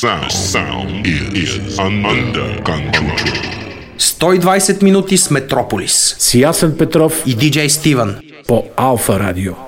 Sound is under control. 120 минути с Метрополис. С Ясен Петров и диджей Стивън по Алфа Радио.